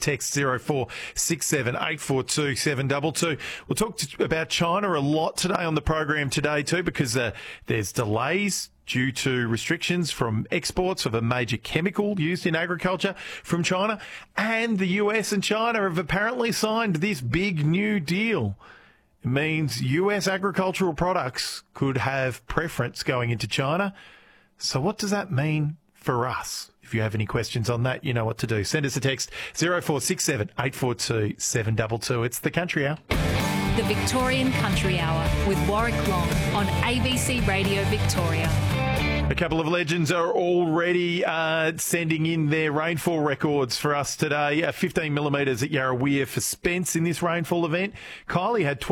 Text 0467 842 722. We'll talk about China a lot today on the program today too, because there's delays due to restrictions from exports of a major chemical used in agriculture from China. And the US and China have apparently signed this big new deal. It means US agricultural products could have preference going into China. So what does that mean for us? If you have any questions on that, you know what to do. Send us a text 0467 842 722. It's the Country Hour. The Victorian Country Hour with Warwick Long on ABC Radio Victoria. A couple of legends are already sending in their rainfall records for us today. 15 millimetres at Yarrawhia for Spence in this rainfall event. Kylie had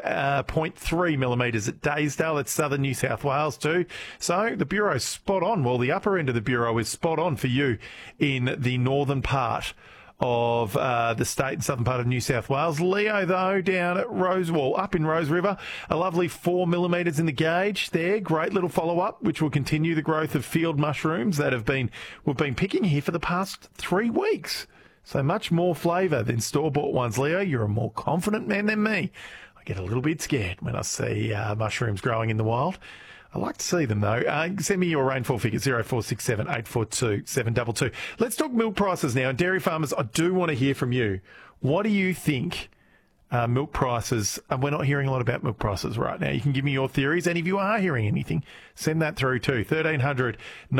12.3 millimetres at Daysdale. That's southern New South Wales too. So the Bureau's spot on. Well, the upper end of the Bureau is spot on for you in the northern part of the state and southern part of New South Wales. Leo, though, down at up in Rose River, a lovely 4 millimetres in the gauge there. Great little follow-up, which will continue the growth of field mushrooms that we've been picking here for the past 3 weeks. So much more flavour than store-bought ones. Leo, you're a more confident man than me. I get a little bit scared when I see mushrooms growing in the wild. I like to see them, though. Send me your rainfall figure, 0467 842 722. Let's talk milk prices now. And dairy farmers, I do want to hear from you. What do you think milk prices... we're not hearing a lot about milk prices right now. You can give me your theories. And if you are hearing anything, send that through too. 1300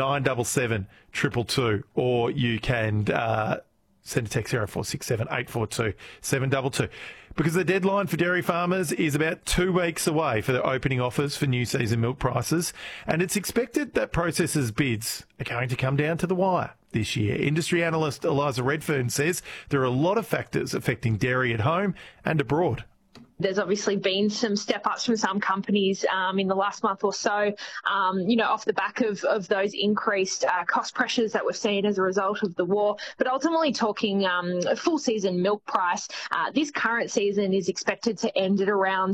977 222. Or you can send a text 0467 842 722. Because the deadline for dairy farmers is about 2 weeks away for the opening offers for new season milk prices, and it's expected that processors' bids are going to come down to the wire this year. Industry analyst Eliza Redfern says there are a lot of factors affecting dairy at home and abroad. There's obviously been some step-ups from some companies in the last month or so, off the back of those increased cost pressures that we've seen as a result of the war. But ultimately talking a full season milk price, this current season is expected to end at around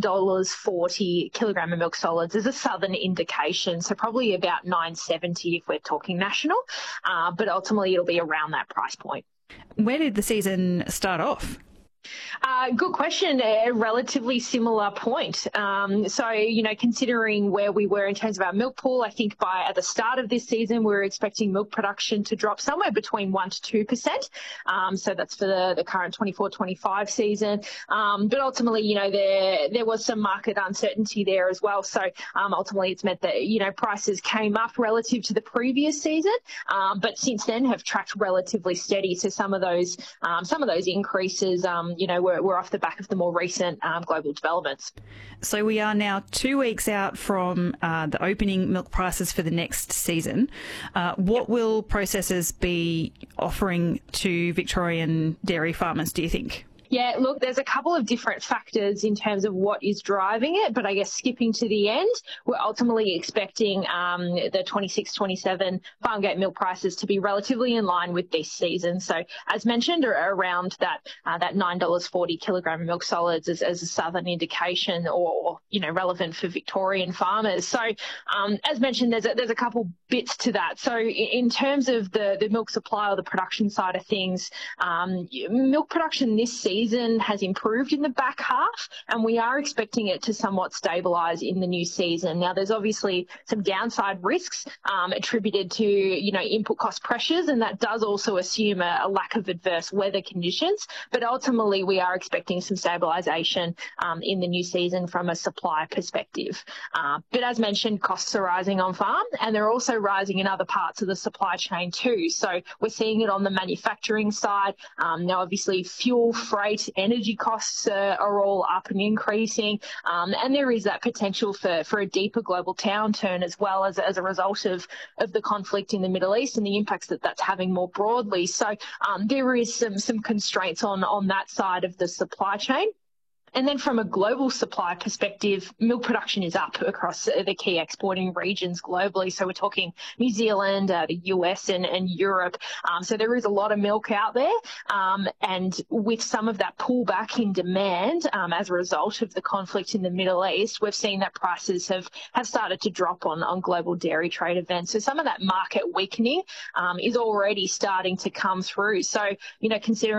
$9.40 kilogram of milk solids as a southern indication, so probably about $9.70 if we're talking national, but ultimately it'll be around that price point. Where did the season start off? Good question. A relatively similar point. Considering where we were in terms of our milk pool, I think at the start of this season, we were expecting milk production to drop somewhere between 1% to 2%. So that's for the current 24-25 season. But ultimately, there was some market uncertainty there as well. So ultimately, it's meant that, prices came up relative to the previous season, but since then have tracked relatively steady. So some of those increases, we're off the back of the more recent global developments. So we are now 2 weeks out from the opening milk prices for the next season. What will processors be offering to Victorian dairy farmers, do you think? Yeah, look, there's a couple of different factors in terms of what is driving it, but I guess skipping to the end, we're ultimately expecting the 26-27 farm gate milk prices to be relatively in line with this season. So as mentioned, around that $9.40 kilogram of milk solids as a southern indication or relevant for Victorian farmers. So as mentioned, there's a couple bits to that. So in terms of the milk supply or the production side of things, milk production this season has improved in the back half, and we are expecting it to somewhat stabilise in the new season. Now, there's obviously some downside risks attributed to, input cost pressures, and that does also assume a lack of adverse weather conditions. But ultimately, we are expecting some stabilisation in the new season from a supply perspective. But as mentioned, costs are rising on farm, and they're also rising in other parts of the supply chain too. So we're seeing it on the manufacturing side. Now, obviously, fuel, freight, energy costs are all up and increasing, and there is that potential for a deeper global downturn as well as a result of the conflict in the Middle East and the impacts that's having more broadly. So there is some constraints on that side of the supply chain. And then from a global supply perspective, milk production is up across the key exporting regions globally. So we're talking New Zealand, the US and Europe. So there is a lot of milk out there. And with some of that pullback in demand as a result of the conflict in the Middle East, we've seen that prices have started to drop on global dairy trade events. So some of that market weakening is already starting to come through. So, considering